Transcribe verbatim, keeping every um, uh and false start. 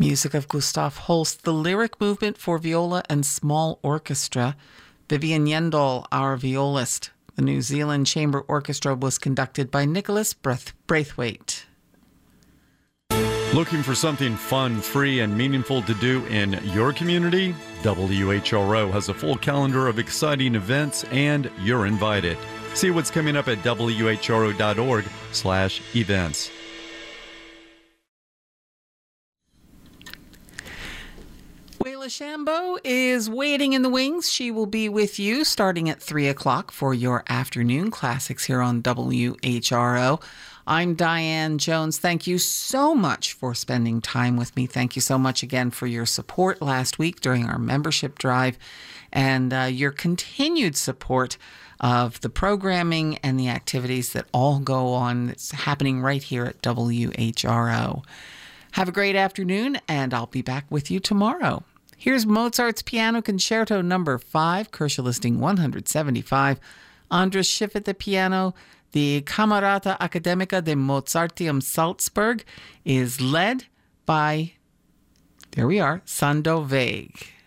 Music of Gustav Holst, the lyric movement for viola and small orchestra. Vivian Yendall, our violist. The New Zealand Chamber Orchestra was conducted by Nicholas Braith- Braithwaite. Looking for something fun, free, and meaningful to do in your community? W H R O has a full calendar of exciting events, and you're invited. See what's coming up at W H R O dot org slash events. Wayla Shambo is waiting in the wings. She will be with you starting at three o'clock for your afternoon classics here on W H R O. I'm Diane Jones. Thank you so much for spending time with me. Thank you so much again for your support last week during our membership drive and uh, your continued support of the programming and the activities that all go on. It's happening right here at W H R O. Have a great afternoon, and I'll be back with you tomorrow. Here's Mozart's Piano Concerto number five, Kershaw listing one seventy-five. Andras Schiff at the piano. The Camerata Academica de Mozarteum Salzburg is led by, there we are, Sando Vague.